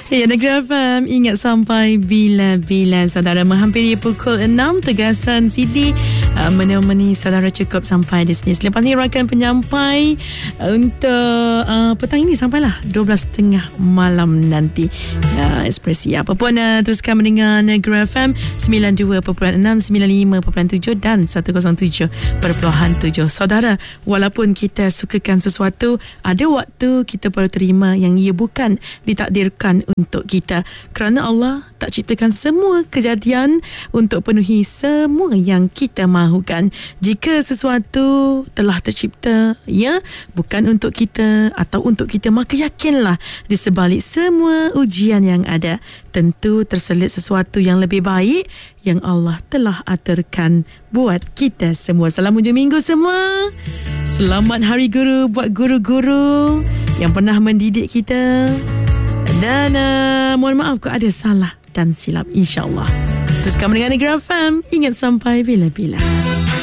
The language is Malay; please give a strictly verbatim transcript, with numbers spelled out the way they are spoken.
Ya, Negeri F M, ingat sampai bila-bila. Saudara, menghampiri pukul enam, Tegasan Sidi uh, menemani saudara cukup sampai di sini. Selepas ni rakan penyampai uh, untuk uh, petang ini sampailah dua belas tiga puluh malam nanti. uh, Ekspresi apa pun, uh, teruskan mendengar Negeri F M sembilan puluh dua perpuluhan enam, sembilan puluh lima perpuluhan tujuh dan seratus tujuh perpuluhan tujuh. Saudara, walaupun kita sukakan sesuatu, ada waktu kita perlu terima yang ia bukan ditakdirkan untuk kita, kerana Allah tak ciptakan semua kejadian untuk penuhi semua yang kita mahukan. Jika sesuatu telah tercipta, ya, bukan untuk kita atau untuk kita, maka yakinlah di sebalik semua ujian yang ada, tentu terselit sesuatu yang lebih baik yang Allah telah aturkan buat kita semua. Salam hujung minggu semua. Selamat Hari Guru buat guru-guru yang pernah mendidik kita. Dan uh, mohon maaf kalau ada salah dan silap, insyaAllah. Teruskan mendengar Negeri F M, ingat sampai bila-bila.